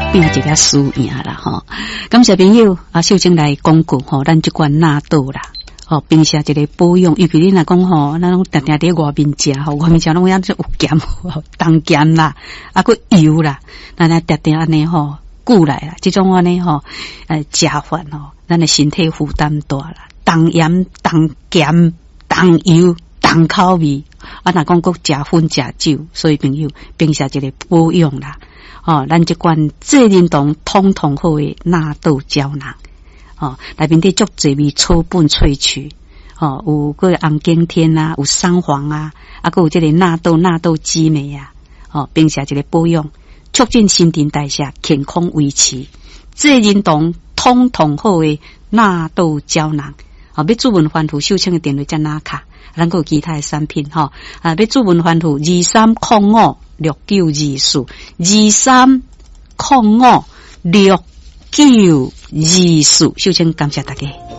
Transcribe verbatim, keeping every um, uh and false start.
变一个输赢啦吼。感谢朋友啊，秀清来讲过吼，咱这款纳豆啦。哦，并且一个保养，尤其你若讲吼，咱拢定定伫外面食吼，外面食拢有有咸吼，重咸啦，啊个油啦，咱来定定安尼吼，久来啦，这种安尼吼，呃，食法吼，咱的身体负担大啦，重盐、重咸、重油、重口味，啊，若讲佫食薰食酒，所以朋友并且一个保养啦，哦，咱这款智能堂通通好的纳豆胶囊。哦，内面的足侪味草本萃取，哦，有个红景天啊，有桑黄啊，啊，个有这个纳豆纳豆激酶啊，哦，并且这个保养，促进新陈代谢，健康维持，智能堂通通好的纳豆胶囊。哦，要注文欢图秀清的电话在哪卡？咱个有其他的产品哈、哦，啊，要注文欢图二三零五六九二四二三零五六。九二四，秀清感谢大家。